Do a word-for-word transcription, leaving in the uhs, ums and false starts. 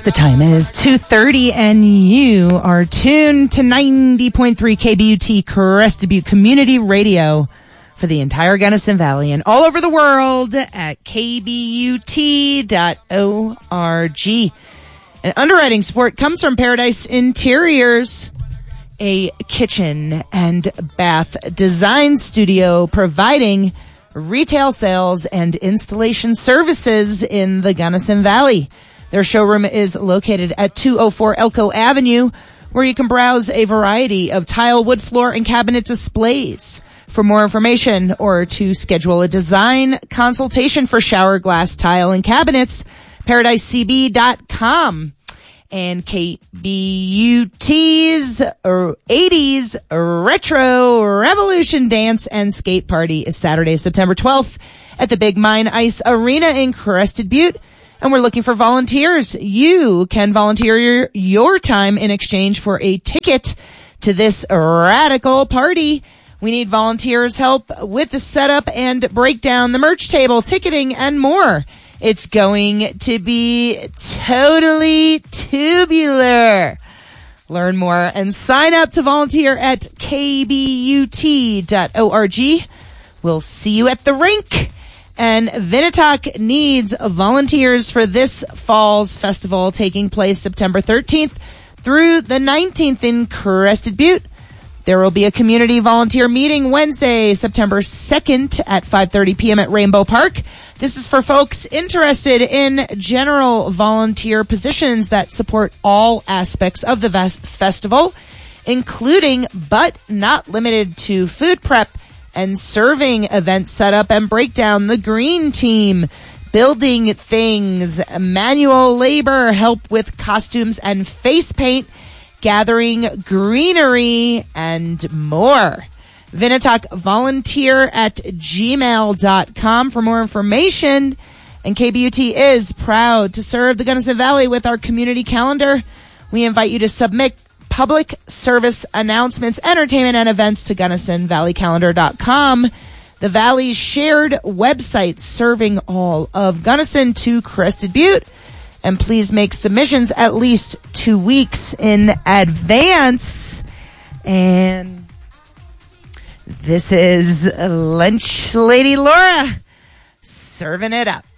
The time is two thirty and you are tuned to ninety point three K B U T Crested Butte Community Radio for the entire Gunnison Valley and all over the world at K B U T dot org. And underwriting support comes from Paradise Interiors, a kitchen and bath design studio providing retail sales and installation services in the Gunnison Valley. Their showroom is located at two oh four Elko Avenue, where you can browse a variety of tile, wood floor, and cabinet displays. For more information or to schedule a design consultation for shower glass, tile, and cabinets, paradise c b dot com. And K B U T's eighties Retro Revolution Dance and Skate Party is Saturday, September twelfth at the Big Mine Ice Arena in Crested Butte. And we're looking for volunteers. You can volunteer your, your time in exchange for a ticket to this radical party. We need volunteers' help with the setup and breakdown, the merch table, ticketing, and more. It's going to be totally tubular. Learn more and sign up to volunteer at K B U T dot org. We'll see you at the rink. And Vinitoc needs volunteers for this fall's festival taking place September thirteenth through the nineteenth in Crested Butte. There will be a community volunteer meeting Wednesday, September second at five thirty p.m. at Rainbow Park. This is for folks interested in general volunteer positions that support all aspects of the vest- festival, including but not limited to food prep and serving, event setup and breakdown, the green team, building things, manual labor, help with costumes and face paint, gathering greenery, and more. Vinitoc volunteer at gmail dot com for more information. And K B U T is proud to serve the Gunnison Valley with our community calendar. We invite you to submit public service announcements, entertainment, and events to Gunnison Valley Calendar dot com, the Valley's shared website serving all of Gunnison to Crested Butte. And please make submissions at least two weeks in advance. And this is Lunch Lady Laura serving it up.